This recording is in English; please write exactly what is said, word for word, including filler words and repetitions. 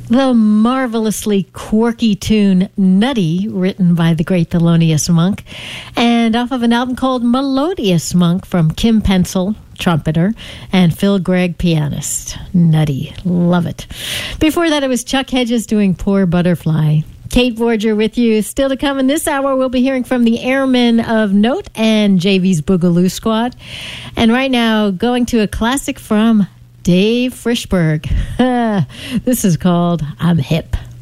The marvelously quirky tune Nutty, written by the great Thelonious Monk, and off of an album called Melodious Monk from Kim Pencil, trumpeter, and Phil Gregg, pianist. Nutty. Love it. Before that, it was Chuck Hedges doing Poor Butterfly. Kate Borger with you. Still to come in this hour, we'll be hearing from the Airmen of Note and J V's Boogaloo Squad. And right now, going to a classic from Dave Frishberg. This is called I'm Hip.